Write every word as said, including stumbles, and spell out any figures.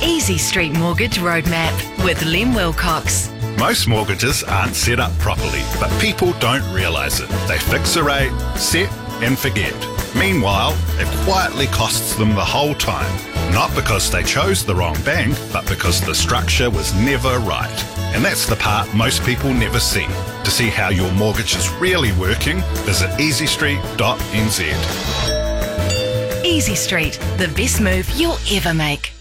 Easy Street Mortgage Roadmap with Len Wilcox. Most mortgages aren't set up properly, but people don't realise it. They fix a rate, set and forget. Meanwhile, it quietly costs them the whole time. Not because they chose the wrong bank, but because the structure was never right. And that's the part most people never see. To see how your mortgage is really working, visit easy street dot n z. Easy Street, the best move you'll ever make.